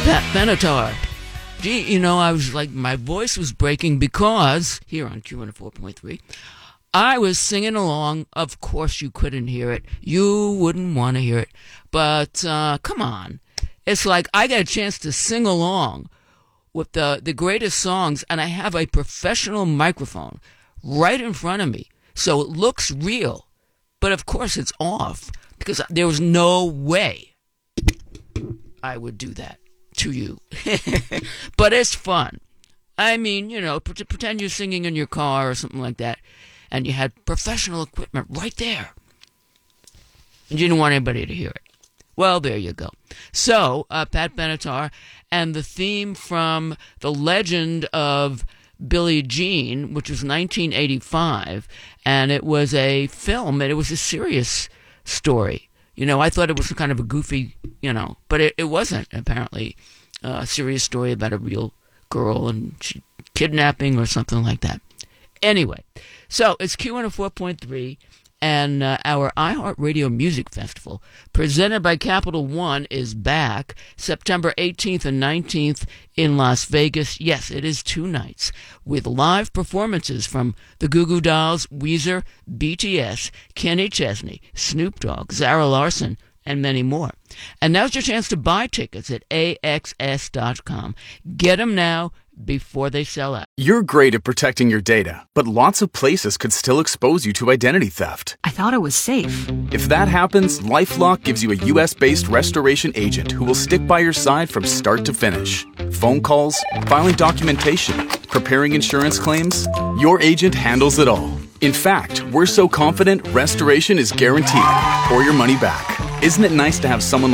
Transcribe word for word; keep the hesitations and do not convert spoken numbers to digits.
Pat Benatar. Gee, you know, I was like, my voice was breaking because, here on Q one oh four point three, I was singing along. Of course you couldn't hear it. You wouldn't want to hear it. But, uh, come on. It's like I got a chance to sing along with the, the greatest songs, and I have a professional microphone right in front of me. So it looks real. But, of course, it's off because there was no way I would do that to you. But it's fun. I mean, you know, pretend you're singing in your car or something like that, and you had professional equipment right there, and you didn't want anybody to hear it. Well, there you go. So, uh, Pat Benatar, and the theme from The Legend of Billie Jean, which was nineteen eighty-five, and it was a film, and it was a serious story. You know, I thought it was kind of a goofy, you know, but it, it wasn't, apparently, uh, a serious story about a real girl and she, kidnapping or something like that. Anyway, so it's Q one oh four point three, and uh, our iHeartRadio Music Festival, presented by Capital One, is back September eighteenth and nineteenth in Las Vegas. Yes, it is two nights with live performances from the Goo Goo Dolls, Weezer, B T S, Kenny Chesney, Snoop Dogg, Zara Larsson, and many more. And now's your chance to buy tickets at A X S dot com. Get them now before they sell out. You're great at protecting your data, but lots of places could still expose you to identity theft. I thought it was safe. If that happens, LifeLock gives you a U S-based restoration agent who will stick by your side from start to finish. Phone calls, filing documentation, preparing insurance claims, your agent handles it all. In fact, we're so confident restoration is guaranteed or your money back. Isn't it nice to have someone